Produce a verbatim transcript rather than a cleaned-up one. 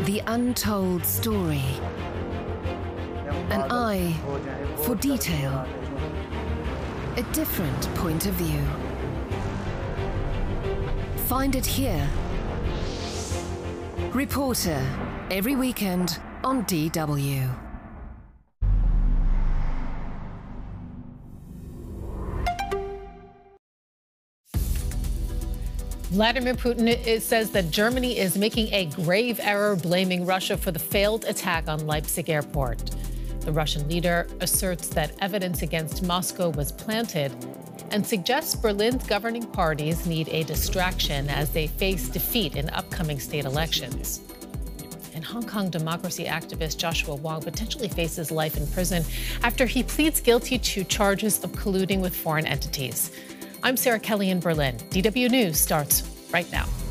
The untold story. An eye for detail. A different point of view. Find it here. Reporter, every weekend on D W. Vladimir Putin it says that Germany is making a grave error blaming Russia for the failed attack on Leipzig airport. The Russian leader asserts that evidence against Moscow was planted and suggests Berlin's governing parties need a distraction as they face defeat in upcoming state elections. And Hong Kong democracy activist Joshua Wong potentially faces life in prison after he pleads guilty to charges of colluding with foreign entities. I'm Sarah Kelly in Berlin. D W News starts right now.